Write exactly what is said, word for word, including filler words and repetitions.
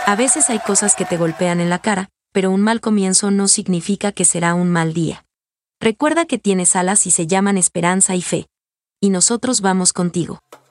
A veces hay cosas que te golpean en la cara, pero un mal comienzo no significa que será un mal día. Recuerda que tienes alas y se llaman esperanza y fe. Y nosotros vamos contigo.